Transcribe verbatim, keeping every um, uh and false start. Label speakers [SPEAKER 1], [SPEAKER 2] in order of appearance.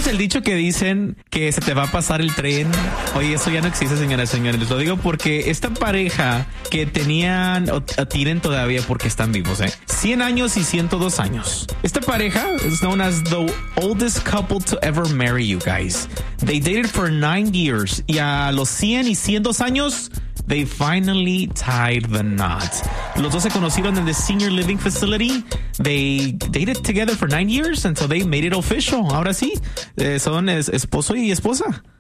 [SPEAKER 1] ¿Sabes el dicho que dicen que se te va a pasar el tren? Oye, eso ya no existe, señoras y señores. Les lo digo porque esta pareja que tenían o tienen todavía porque están vivos, ¿eh? cien años y ciento dos años. Esta pareja is known as the oldest couple to ever marry, you guys. They dated for nine years. Y a los cien y ciento dos años, they finally tied the knot. Los dos se conocieron en the senior living facility. They dated together for nine years, and so they made it official. Ahora sí, eh, son es, esposo y esposa.